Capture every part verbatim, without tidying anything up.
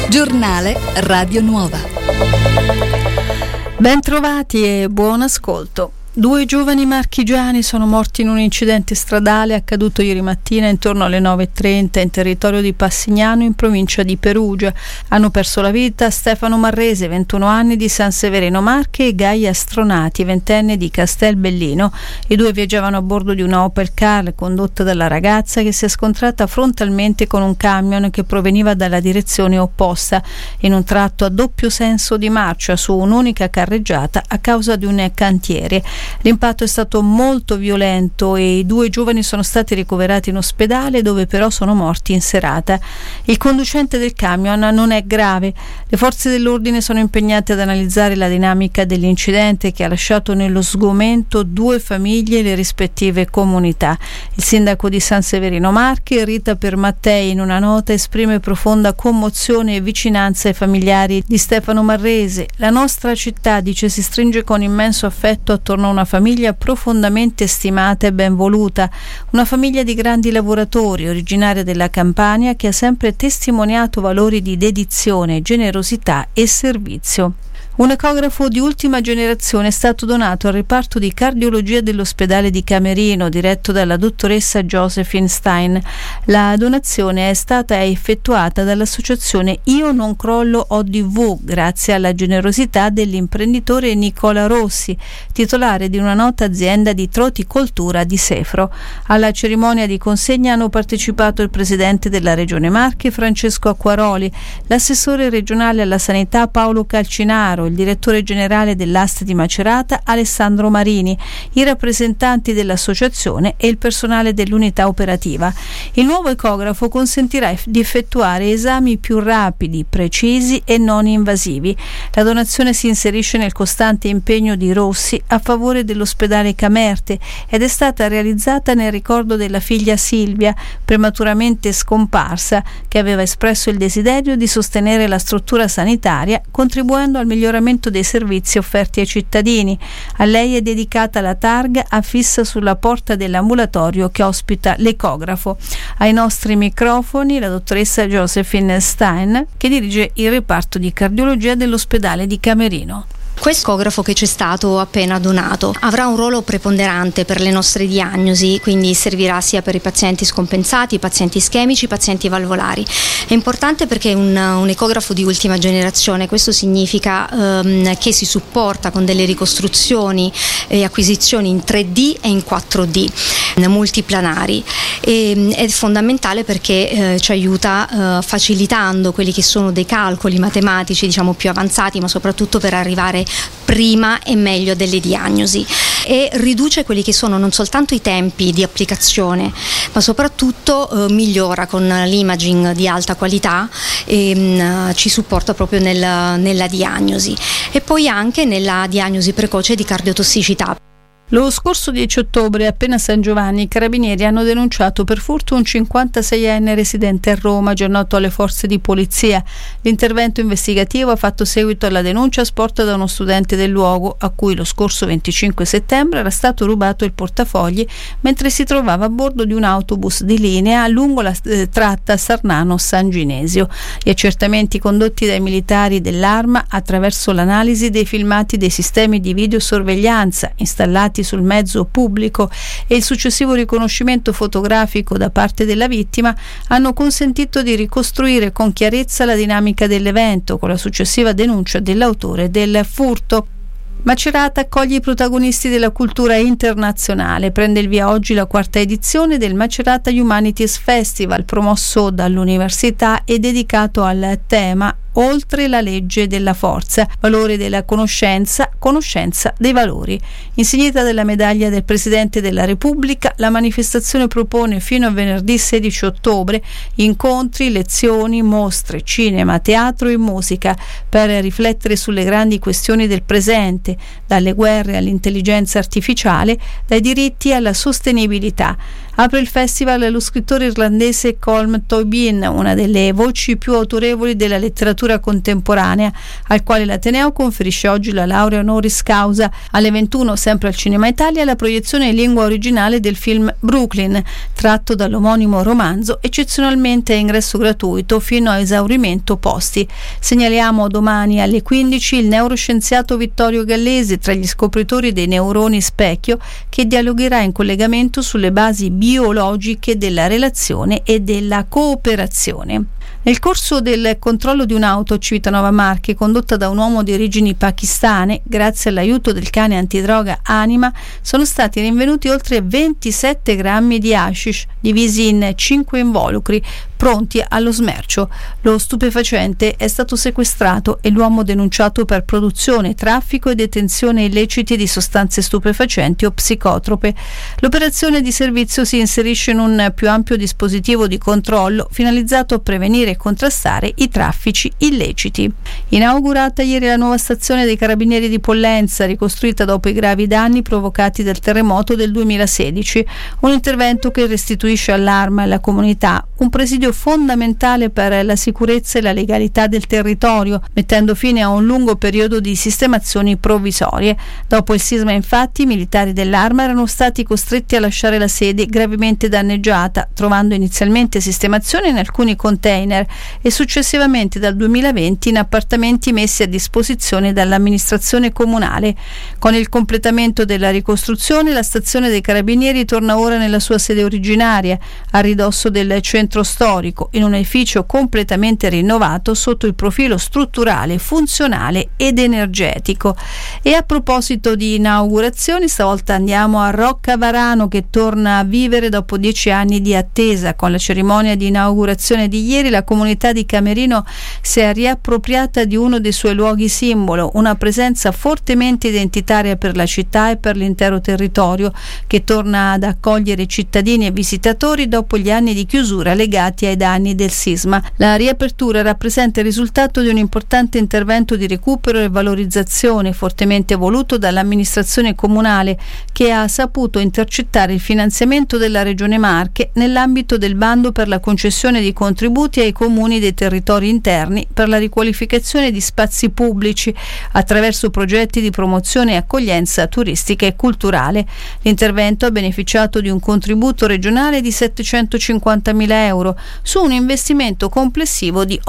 Giornale Radio Nuova. Ben trovati e buon ascolto. Due giovani marchigiani sono morti in un incidente stradale accaduto ieri mattina intorno alle nove e trenta in territorio di Passignano, in provincia di Perugia. Hanno perso la vita Stefano Marrese, ventuno anni, di San Severino Marche, e Gaia Stronati, ventenne, di Castelbellino. I due viaggiavano a bordo di una Opel Car condotta dalla ragazza, che si è scontrata frontalmente con un camion che proveniva dalla direzione opposta in un tratto a doppio senso di marcia su un'unica carreggiata a causa di un cantiere. L'impatto è stato molto violento e i due giovani sono stati ricoverati in ospedale, dove però sono morti in serata. Il conducente del camion non è grave. Le forze dell'ordine sono impegnate ad analizzare la dinamica dell'incidente, che ha lasciato nello sgomento due famiglie e le rispettive comunità. Il sindaco di San Severino Marche, Rita Permattei, in una nota esprime profonda commozione e vicinanza ai familiari di Stefano Marrese. La nostra città, dice, si stringe con immenso affetto attorno a una famiglia profondamente stimata e ben voluta, una famiglia di grandi lavoratori, originaria della Campania, che ha sempre testimoniato valori di dedizione, generosità e servizio. Un ecografo di ultima generazione è stato donato al reparto di cardiologia dell'ospedale di Camerino, diretto dalla dottoressa Josephine Stein. La donazione è stata effettuata dall'associazione Io Non Crollo O D V, grazie alla generosità dell'imprenditore Nicola Rossi, titolare di una nota azienda di troticoltura di Sefro. Alla cerimonia di consegna hanno partecipato il presidente della Regione Marche, Francesco Acquaroli, l'assessore regionale alla sanità Paolo Calcinaro, il direttore generale dell'A S T di Macerata Alessandro Marini, i rappresentanti dell'associazione e il personale dell'unità operativa. Il nuovo ecografo consentirà di effettuare esami più rapidi, precisi e non invasivi. La donazione si inserisce nel costante impegno di Rossi a favore dell'ospedale Camerte ed è stata realizzata nel ricordo della figlia Silvia, prematuramente scomparsa, che aveva espresso il desiderio di sostenere la struttura sanitaria contribuendo al miglioramento dei servizi offerti ai cittadini. A lei è dedicata la targa affissa sulla porta dell'ambulatorio che ospita l'ecografo. Ai nostri microfoni la dottoressa Josephine Stein, che dirige il reparto di cardiologia dell'ospedale di Camerino. Questo ecografo che ci è stato appena donato avrà un ruolo preponderante per le nostre diagnosi, quindi servirà sia per i pazienti scompensati, i pazienti ischemici, i pazienti valvolari. È importante perché è un, un ecografo di ultima generazione. Questo significa ehm, che si supporta con delle ricostruzioni e acquisizioni in tre D e in quattro D multiplanari. E, è fondamentale perché eh, ci aiuta eh, facilitando quelli che sono dei calcoli matematici, diciamo, più avanzati, ma soprattutto per arrivare prima e meglio delle diagnosi, e riduce quelli che sono non soltanto i tempi di applicazione, ma soprattutto eh, migliora con l'imaging di alta qualità e mh, ci supporta proprio nel, nella diagnosi e poi anche nella diagnosi precoce di cardiotossicità. Lo scorso dieci ottobre, appena a San Giovanni, i carabinieri hanno denunciato per furto un cinquantaseienne residente a Roma, già noto alle forze di polizia. L'intervento investigativo ha fatto seguito alla denuncia sporta da uno studente del luogo, a cui lo scorso venticinque settembre era stato rubato il portafogli mentre si trovava a bordo di un autobus di linea lungo la eh, tratta Sarnano-San Ginesio. Gli accertamenti condotti dai militari dell'Arma attraverso l'analisi dei filmati dei sistemi di videosorveglianza installati sul mezzo pubblico e il successivo riconoscimento fotografico da parte della vittima hanno consentito di ricostruire con chiarezza la dinamica dell'evento, con la successiva denuncia dell'autore del furto. Macerata accoglie i protagonisti della cultura internazionale. Prende il via oggi la quarta edizione del Macerata Humanities Festival, promosso dall'università e dedicato al tema Oltre la legge della forza, valore della conoscenza, conoscenza dei valori. Insignita della medaglia del Presidente della Repubblica, la manifestazione propone fino a venerdì sedici ottobre incontri, lezioni, mostre, cinema, teatro e musica per riflettere sulle grandi questioni del presente, dalle guerre all'intelligenza artificiale, dai diritti alla sostenibilità. Apre il festival lo scrittore irlandese Colm Tóibín, una delle voci più autorevoli della letteratura contemporanea, al quale l'Ateneo conferisce oggi la laurea honoris causa. Alle ventuno, sempre al Cinema Italia, la proiezione in lingua originale del film Brooklyn, tratto dall'omonimo romanzo, eccezionalmente a ingresso gratuito fino a esaurimento posti. Segnaliamo domani alle quindici il neuroscienziato Vittorio Gallesi, tra gli scopritori dei neuroni specchio, che dialogherà in collegamento sulle basi biologiche della relazione e della cooperazione. Nel corso del controllo di un'auto a Civitanova Marche condotta da un uomo di origini pakistane, grazie all'aiuto del cane antidroga Anima, sono stati rinvenuti oltre ventisette grammi di hashish divisi in cinque involucri pronti allo smercio. Lo stupefacente è stato sequestrato e l'uomo denunciato per produzione, traffico e detenzione illeciti di sostanze stupefacenti o psicotrope. L'operazione di servizio si inserisce in un più ampio dispositivo di controllo finalizzato a prevenire e contrastare i traffici illeciti. Inaugurata ieri la nuova stazione dei Carabinieri di Pollenza, ricostruita dopo i gravi danni provocati dal terremoto del duemilasedici, un intervento che restituisce all'Arma e alla comunità un presidio fondamentale per la sicurezza e la legalità del territorio, mettendo fine a un lungo periodo di sistemazioni provvisorie. Dopo il sisma, infatti, i militari dell'Arma erano stati costretti a lasciare la sede gravemente danneggiata, trovando inizialmente sistemazione in alcuni container e successivamente dal duemilaventi in appartamenti messi a disposizione dall'amministrazione comunale. Con il completamento della ricostruzione, la stazione dei Carabinieri torna ora nella sua sede originaria, a ridosso del centro storico, in un edificio completamente rinnovato sotto il profilo strutturale, funzionale ed energetico. E a proposito di inaugurazioni, stavolta andiamo a Roccavarano, che torna a vivere dopo dieci anni di attesa. Con la cerimonia di inaugurazione di ieri, la comunità di Camerino si è riappropriata di uno dei suoi luoghi simbolo, una presenza fortemente identitaria per la città e per l'intero territorio, che torna ad accogliere cittadini e visitatori dopo gli anni di chiusura legati ai danni del sisma. La riapertura rappresenta il risultato di un importante intervento di recupero e valorizzazione fortemente voluto dall'amministrazione comunale, che ha saputo intercettare il finanziamento della Regione Marche nell'ambito del bando per la concessione di contributi ai comuni dei territori interni per la riqualificazione di spazi pubblici attraverso progetti di promozione e accoglienza turistica e culturale. L'intervento ha beneficiato di un contributo regionale di settecentocinquantamila euro su un investimento complessivo di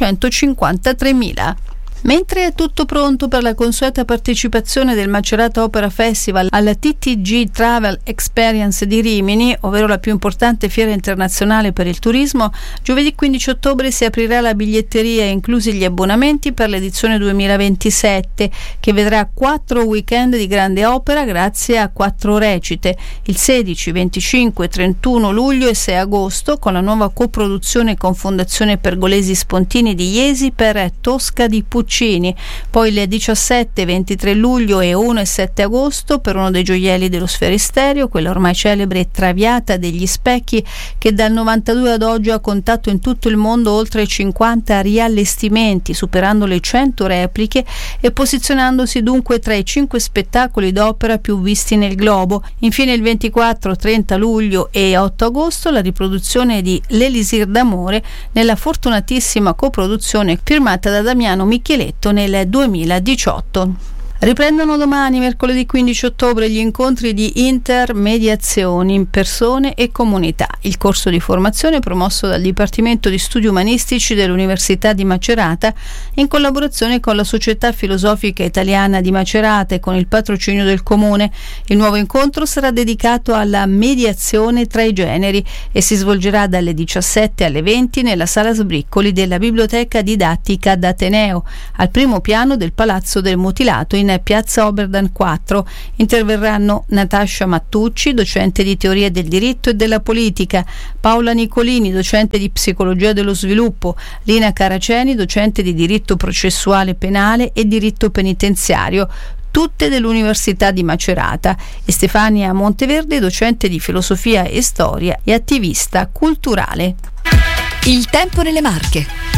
ottocentocinquantatremila. Mentre è tutto pronto per la consueta partecipazione del Macerata Opera Festival alla T T G Travel Experience di Rimini, ovvero la più importante fiera internazionale per il turismo, giovedì quindici ottobre si aprirà la biglietteria, inclusi gli abbonamenti, per l'edizione duemilaventisette, che vedrà quattro weekend di grande opera grazie a quattro recite, il sedici, venticinque, trentuno luglio e sei agosto, con la nuova coproduzione con Fondazione Pergolesi Spontini di Iesi per Tosca di Puccini. Poi il diciassette, ventitré luglio e uno e sette agosto per uno dei gioielli dello Sferisterio, quella ormai celebre Traviata degli Specchi, che dal novantadue ad oggi ha contato in tutto il mondo oltre cinquanta riallestimenti, superando le cento repliche e posizionandosi dunque tra i cinque spettacoli d'opera più visti nel globo. Infine il ventiquattro, trenta luglio e otto agosto la riproduzione di L'Elisir d'amore nella fortunatissima coproduzione firmata da Damiano Micheletto nel duemiladiciotto. Riprendono domani, mercoledì quindici ottobre, gli incontri di intermediazioni in persone e comunità. Il corso di formazione, promosso dal Dipartimento di Studi Umanistici dell'Università di Macerata, in collaborazione con la Società Filosofica Italiana di Macerata e con il patrocinio del Comune. Il nuovo incontro sarà dedicato alla mediazione tra i generi e si svolgerà dalle diciassette alle venti nella Sala Sbriccoli della Biblioteca Didattica d'Ateneo, al primo piano del Palazzo del Mutilato in Piazza Oberdan quattro. Interverranno Natascia Mattucci, docente di teoria del diritto e della politica, Paola Nicolini, docente di psicologia dello sviluppo, Lina Caraceni, docente di diritto processuale penale e diritto penitenziario, tutte dell'Università di Macerata, e Stefania Monteverde, docente di filosofia e storia e attivista culturale. Il tempo nelle Marche.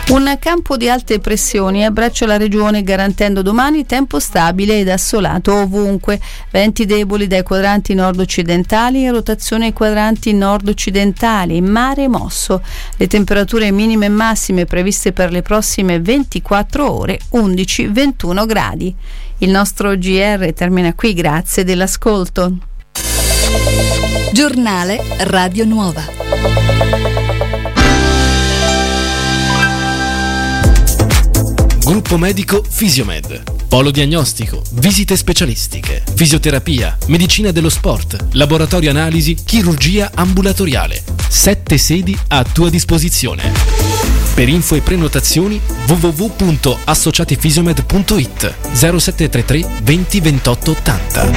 Un campo di alte pressioni abbraccia la regione garantendo domani tempo stabile ed assolato ovunque, venti deboli dai quadranti nord-occidentali e rotazione ai quadranti nord-occidentali, mare mosso. Le temperature minime e massime previste per le prossime ventiquattro ore undici ventuno gradi. Il nostro G R termina qui, grazie dell'ascolto. Giornale Radio Nuova. Gruppo medico Fisiomed. Polo diagnostico, visite specialistiche, fisioterapia, medicina dello sport, laboratorio analisi, chirurgia ambulatoriale. Sette sedi a tua disposizione. Per info e prenotazioni w w w punto associatifisiomed punto i t zero sette tre tre venti ventotto ottanta.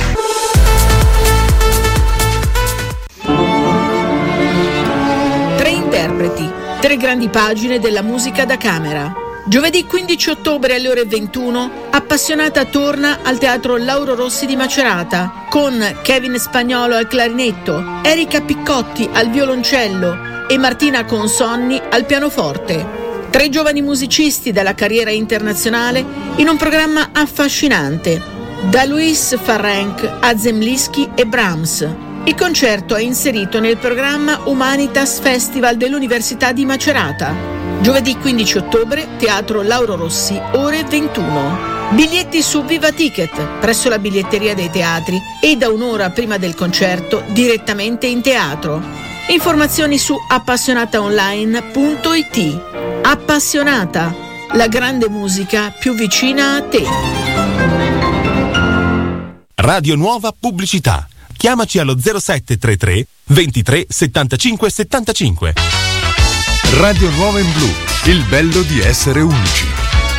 Tre interpreti, tre grandi pagine della musica da camera. Giovedì quindici ottobre alle ore ventuno, Appassionata torna al Teatro Lauro Rossi di Macerata con Kevin Spagnolo al clarinetto, Erika Piccotti al violoncello e Martina Consonni al pianoforte. Tre giovani musicisti dalla carriera internazionale in un programma affascinante, da Luis Farrenc a Zemlinsky e Brahms. Il concerto è inserito nel programma Humanitas Festival dell'Università di Macerata. Giovedì quindici ottobre, Teatro Lauro Rossi, ore ventuno. Biglietti su Viva Ticket, presso la biglietteria dei teatri e da un'ora prima del concerto direttamente in teatro. Informazioni su appassionataonline punto i t. Appassionata, la grande musica più vicina a te. Radio Nuova Pubblicità. Chiamaci allo zero sette tre tre ventitré settantacinque settantacinque. Radio Nuova in Blu, il bello di essere unici.